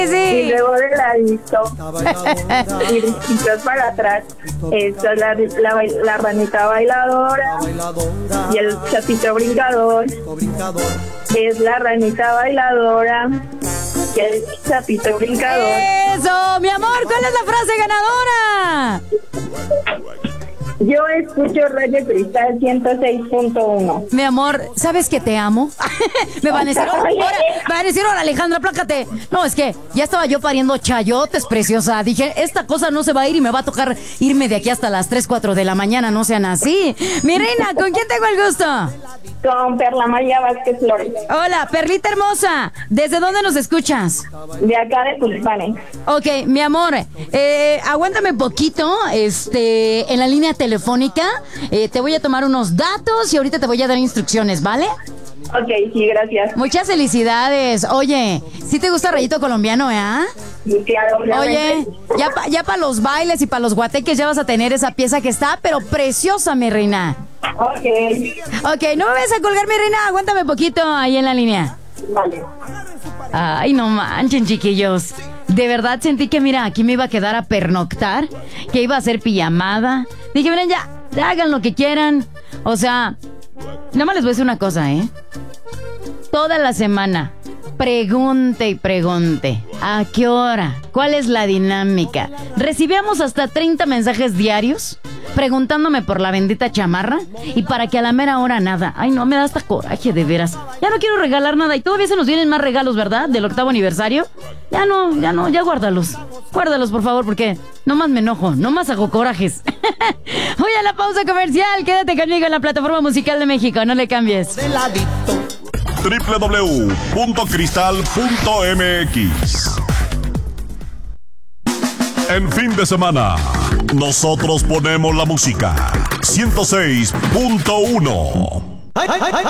Y luego de ladito y disquitos para atrás está la ranita bailadora y el chapito brincador. Es la ranita bailadora y el chapito brincador. ¡Eso! Mi amor, ¿cuál es la frase ganadora? Yo escucho Radio Cristal 106.1. Mi amor, ¿sabes que te amo? Me van a decir, ahora Alejandra, plácate. No, es que ya estaba yo pariendo chayotes, preciosa. Dije, esta cosa no se va a ir y me va a tocar irme de aquí hasta las 3, 4 de la mañana, no sean así. Mi reina, ¿con quién tengo el gusto? Con Perla María Vázquez Flores. Hola, Perlita hermosa. ¿Desde dónde nos escuchas? De acá de Tulpanes. Ok, mi amor, aguántame poquito, en la línea telefónica. Te voy a tomar unos datos y ahorita te voy a dar instrucciones, ¿vale? Ok, sí, gracias. Muchas felicidades. Oye, ¿sí te gusta Rayito Colombiano, Claro, oye, ya para los bailes y para los guateques ya vas a tener esa pieza que está, pero preciosa, mi reina. Ok, no me vayas a colgar, mi reina. Aguántame poquito ahí en la línea. Vale. Ay, no manchen, chiquillos. De verdad sentí que, mira, aquí me iba a quedar a pernoctar, que iba a hacer pijamada. Dije, miren, ya hagan lo que quieran. O sea, nada más les voy a decir una cosa, Toda la semana, pregunte y pregunte. ¿A qué hora? ¿Cuál es la dinámica? Recibíamos hasta 30 mensajes diarios preguntándome por la bendita chamarra y para que a la mera hora nada. Ay, no, me da hasta coraje, de veras. Ya no quiero regalar nada y todavía se nos vienen más regalos, ¿verdad? Del 8º aniversario. Ya no, ya guárdalos. Guárdalos, por favor, porque nomás me enojo, nomás hago corajes. Voy a la pausa comercial. Quédate conmigo en la plataforma musical de México. No le cambies. www.cristal.mx. En fin de semana, nosotros ponemos la música 106.1.